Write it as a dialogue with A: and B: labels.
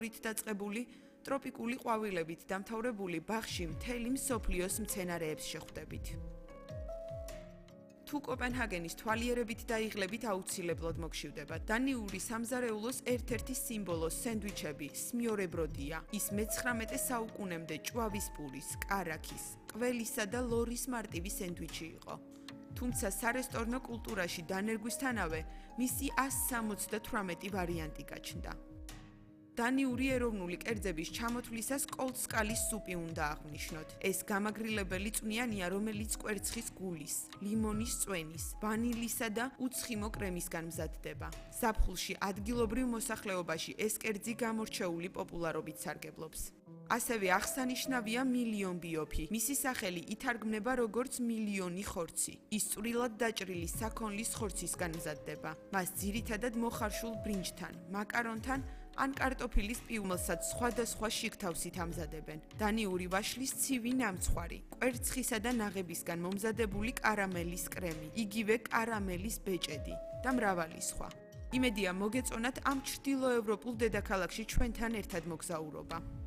A: დაწყებული ტროპიკული ყვავილებით დამთავრებული ბაღში მთელი მსოფლიოს მცენარეებს შეხვდებით. თუ კოპენჰაგენის თვალიერებით დაიღლებით აუცილებლად მოგშივდება. დანიური სამზარეულოს ერთ-ერთი სიმბოლო სენდვიჩები სმიორებროდია. ის მე-19 საუკუნემდე ჭვავის პურის, კარაქის, ყველისა და ლორის მარტივი სენდვიჩი იყო. თუმცა სარესტორნო კულტურაში დანერგვისთანავე მისი 178 ვარიანტი გაჩნდა. დანიური ეროვნული კერძების ჩამოთვლისას კოლდსკალის სუპი უნდა აღვნიშნოთ. ეს გამაგრილებელი წვნიანია, რომელიც კვერცხის გულის, ლიმონის წვენის, ვანილისა და უცხიმო კრემისგან მზადდება. ზაფხულში ადგილობრივ მოსახლეობაში ეს კერძი გამორჩეული პოპულარობით სარგებლობს. ასევე აღსანიშნავია მილიონ ბიოფი. მისი სახელი ითარგმნება როგორც მილიონი ხორცი. ის წვრილად დაჭრილი საქონლის ხორცისგან მზადდება. მას ძირითადად მოხარშულ ბრინჯთან, მაკარონთან ან კარტოფილის პიუმელსაც სხვადასხვა შიგთავსით ამზადებენ. დანიური ვაშლის ცივი ნამცხვარი, კვერცხისა და ნაღებისგან მომზადებული კარამელის კრემი, იგივე კარამელის ბეჭედი და მრავალი სხვა. იმედია მოგეწონათ ამ ჩრდილოევროპულ დედაქალაქში ჩვენთან ერთად მოგზაურობა.